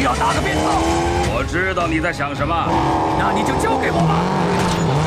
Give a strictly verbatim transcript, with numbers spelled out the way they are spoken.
要打个便套。 我知道你在想什么， 那你就交给我吧。